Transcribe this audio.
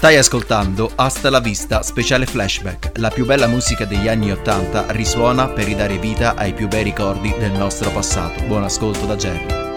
Stai ascoltando Hasta la Vista speciale flashback, la più bella musica degli anni 80 risuona per ridare vita ai più bei ricordi del nostro passato. Buon ascolto da Jerry.